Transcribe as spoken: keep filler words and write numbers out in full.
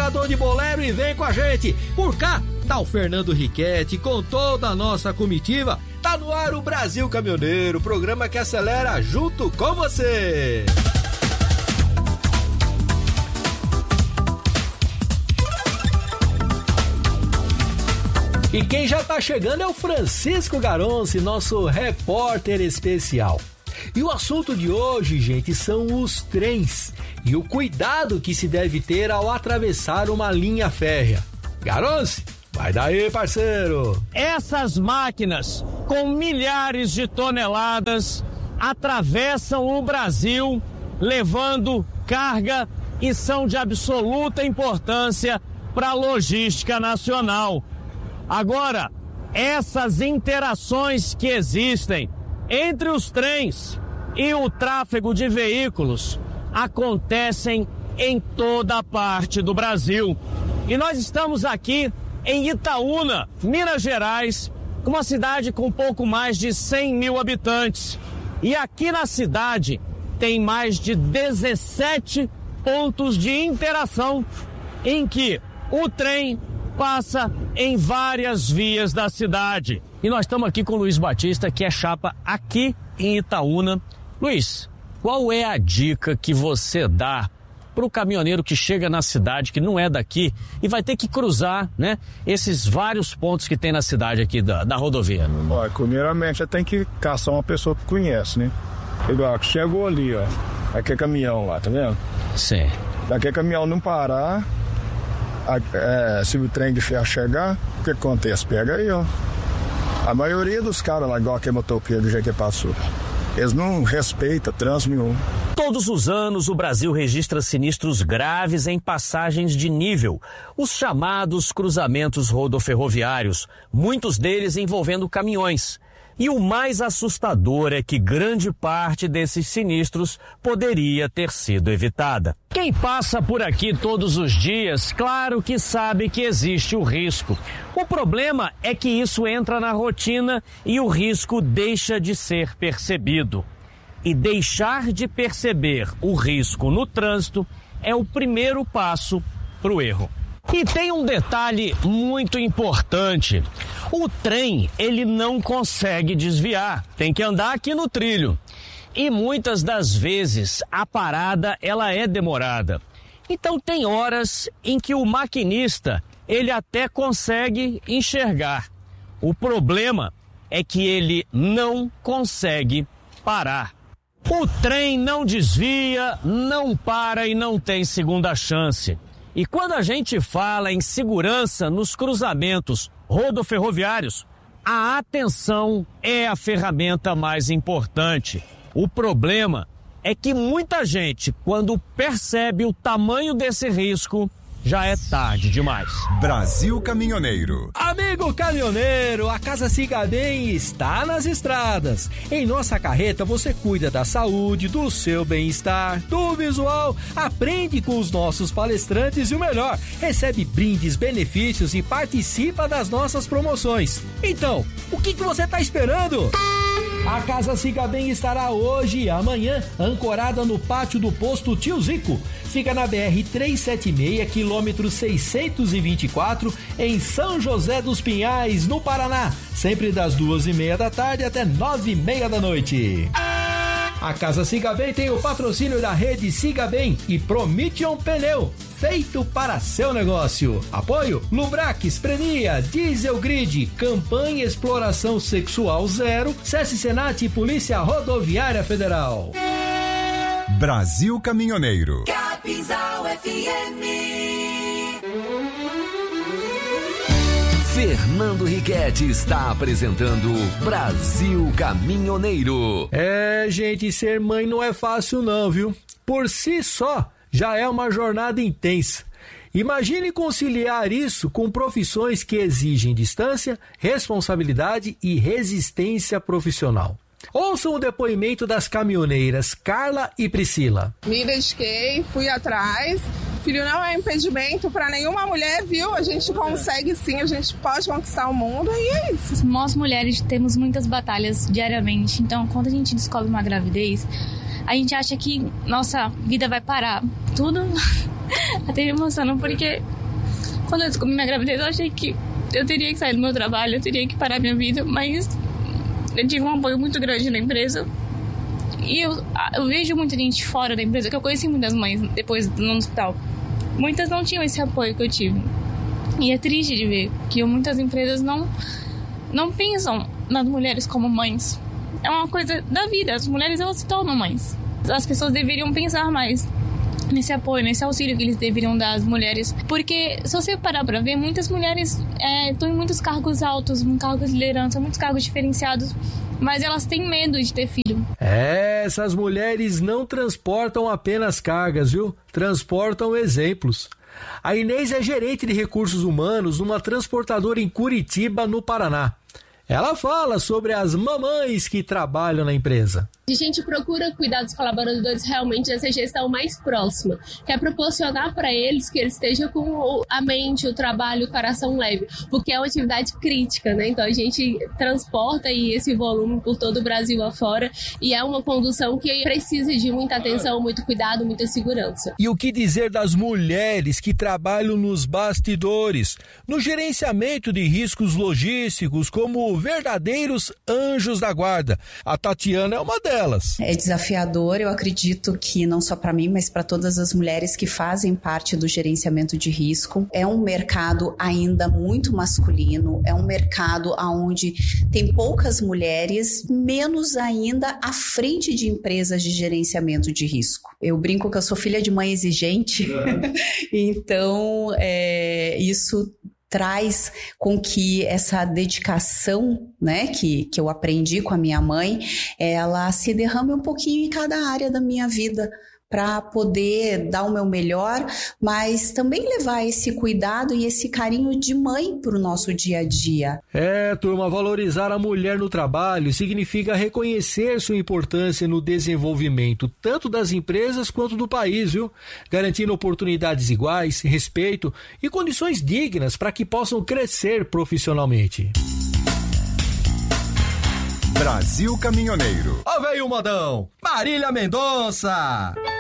tocador de bolero e vem com a gente. Por cá tá o Fernando Riquetti com toda a nossa comitiva. Tá no ar o Brasil Caminhoneiro, programa que acelera junto com você. E quem já tá chegando é o Francisco Garonci, nosso repórter especial. E o assunto de hoje, gente, são os trens e o cuidado que se deve ter ao atravessar uma linha férrea. Garonci, vai daí, parceiro! Essas máquinas, com milhares de toneladas, atravessam o Brasil, levando carga e são de absoluta importância para a logística nacional. Agora, essas interações que existem entre os trens e o tráfego de veículos acontecem em toda a parte do Brasil. E nós estamos aqui em Itaúna, Minas Gerais, uma cidade com pouco mais de cem mil habitantes. E aqui na cidade tem mais de dezessete pontos de interação em que o trem passa em várias vias da cidade. E nós estamos aqui com o Luiz Batista, que é chapa aqui em Itaúna. Luiz, qual é a dica que você dá para o caminhoneiro que chega na cidade, que não é daqui, e vai ter que cruzar, né, esses vários pontos que tem na cidade aqui da, da rodovia? Olha, primeiramente, você tem que caçar uma pessoa que conhece, né? Igual, que chegou ali, ó, aquele caminhão lá, tá vendo? Sim. Daquele caminhão não parar, a, é, se o trem de ferro chegar, o que acontece? Pega aí, ó. A maioria dos caras lá, igual aquele motoqueiro do jeito que passou, eles não respeitam trânsito nenhum. Todos os anos, o Brasil registra sinistros graves em passagens de nível, os chamados cruzamentos rodoferroviários, muitos deles envolvendo caminhões. E o mais assustador é que grande parte desses sinistros poderia ter sido evitada. Quem passa por aqui todos os dias, claro que sabe que existe o risco. O problema é que isso entra na rotina e o risco deixa de ser percebido. E deixar de perceber o risco no trânsito é o primeiro passo para o erro. E tem um detalhe muito importante. O trem, ele não consegue desviar, tem que andar aqui no trilho. E muitas das vezes a parada, ela é demorada. Então tem horas em que o maquinista, ele até consegue enxergar. O problema é que ele não consegue parar. O trem não desvia, não para e não tem segunda chance. E quando a gente fala em segurança nos cruzamentos rodoferroviários, a atenção é a ferramenta mais importante. O problema é que muita gente, quando percebe o tamanho desse risco, já é tarde demais. Brasil Caminhoneiro. Amigo caminhoneiro, a Casa Siga Bem está nas estradas. Em nossa carreta você cuida da saúde, do seu bem-estar, do visual, aprende com os nossos palestrantes e o melhor, recebe brindes, benefícios e participa das nossas promoções. Então, o que, que você está esperando? A Casa Siga Bem estará hoje e amanhã ancorada no pátio do posto Tio Zico. Fica na B R trezentos e setenta e seis, quilômetro seiscentos e vinte e quatro, em São José dos Pinhais, no Paraná. Sempre das duas e meia da tarde até nove e meia da noite. A Casa Siga Bem tem o patrocínio da rede Siga Bem e Promission Pneu, feito para seu negócio. Apoio Lubrax, Prenia, Diesel Grid, Campanha Exploração Sexual Zero, SESC Senat e Polícia Rodoviária Federal. Brasil Caminhoneiro. Capinzal F M. Fernando Riquetti está apresentando Brasil Caminhoneiro. É, gente, ser mãe não é fácil não, viu? Por si só, já é uma jornada intensa. Imagine conciliar isso com profissões que exigem distância, responsabilidade e resistência profissional. Ouçam o depoimento das caminhoneiras Carla e Priscila. Me dediquei, fui atrás. Filho não é impedimento para nenhuma mulher, viu? A gente consegue sim, a gente pode conquistar o mundo e é isso. Nós mulheres temos muitas batalhas diariamente, então quando a gente descobre uma gravidez, a gente acha que nossa vida vai parar. Tudo até me emociono, porque quando eu descobri minha gravidez, eu achei que eu teria que sair do meu trabalho, eu teria que parar minha vida, mas eu tive um apoio muito grande na empresa. E eu, eu vejo muita gente fora da empresa, que eu conheci muitas mães depois no hospital. Muitas não tinham esse apoio que eu tive. E é triste de ver que muitas empresas não, não pensam nas mulheres como mães. É uma coisa da vida, as mulheres elas se tornam mães. As pessoas deveriam pensar mais nesse apoio, nesse auxílio que eles deveriam dar às mulheres. Porque se você parar pra ver, muitas mulheres é, estão em muitos cargos altos, em cargos de liderança, muitos cargos diferenciados, mas elas têm medo de ter filho. É, essas mulheres não transportam apenas cargas, viu? Transportam exemplos. A Inês é gerente de recursos humanos numa transportadora em Curitiba, no Paraná. Ela fala sobre as mamães que trabalham na empresa. A gente procura cuidar dos colaboradores realmente dessa gestão mais próxima, que é proporcionar para eles que eles estejam com a mente, o trabalho, o coração leve, porque é uma atividade crítica, né? Então a gente transporta aí esse volume por todo o Brasil afora e é uma condução que precisa de muita atenção, muito cuidado, muita segurança. E o que dizer das mulheres que trabalham nos bastidores, no gerenciamento de riscos logísticos, como verdadeiros anjos da guarda? A Tatiana é uma delas. É desafiador, eu acredito que não só para mim, mas para todas as mulheres que fazem parte do gerenciamento de risco. É um mercado ainda muito masculino, é um mercado onde tem poucas mulheres, menos ainda à frente de empresas de gerenciamento de risco. Eu brinco que eu sou filha de mãe exigente, então é, isso traz com que essa dedicação, né, que, que eu aprendi com a minha mãe, ela se derrame um pouquinho em cada área da minha vida, para poder dar o meu melhor, mas também levar esse cuidado e esse carinho de mãe para o nosso dia a dia. É, turma, valorizar a mulher no trabalho significa reconhecer sua importância no desenvolvimento, tanto das empresas quanto do país, viu? Garantindo oportunidades iguais, respeito e condições dignas para que possam crescer profissionalmente. Brasil Caminhoneiro. Ó, veio o modão, Marília Mendonça.